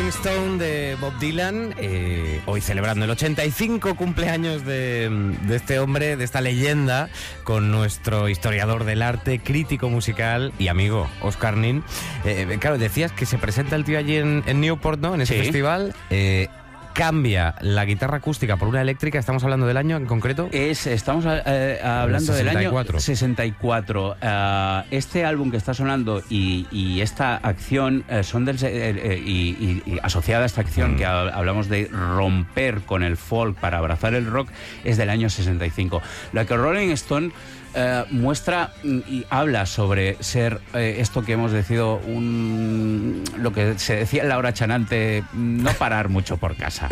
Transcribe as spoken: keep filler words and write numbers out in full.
Rolling Stone de Bob Dylan, eh, hoy celebrando el ochenta y cinco cumpleaños de, de este hombre, de esta leyenda, con nuestro historiador del arte, crítico musical y amigo, Óscar Nin. Eh, claro, decías que se presenta el tío allí en, en Newport, ¿no? En ese Sí. festival. Eh, cambia la guitarra acústica por una eléctrica. ¿Estamos hablando del año en concreto? Es, estamos eh, hablando del año sesenta y cuatro. Uh, este álbum que está sonando y, y esta acción uh, son del, eh, y, y, y asociada a esta acción mm. que ha, hablamos de romper con el folk para abrazar el rock, es del año sesenta y cinco. La que Rolling Stone Uh, muestra y habla sobre ser uh, esto que hemos decidido un, lo que se decía en la hora chanante, no parar mucho por casa.